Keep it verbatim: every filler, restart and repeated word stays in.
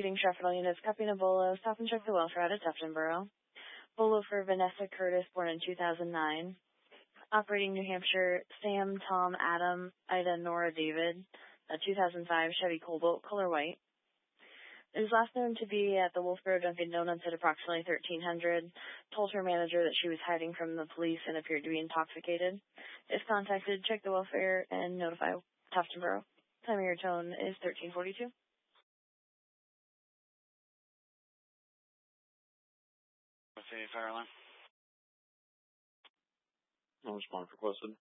Reading Shreveport units, copying a Bolo. Stop and check the welfare out at Tuftonboro. Bolo for Vanessa Curtis, born in two thousand nine. Operating New Hampshire, Sam, Tom, Adam, Ida, Nora, David, a two thousand five Chevy Cobalt, color white. It was last known to be at the Wolfboro Dunkin' Donuts at approximately thirteen hundred. Told her manager that she was hiding from the police and appeared to be intoxicated. If contacted, check the welfare and notify Tuftonboro. Time of your tone is thirteen forty-two. What's the fire alarm? No response requested.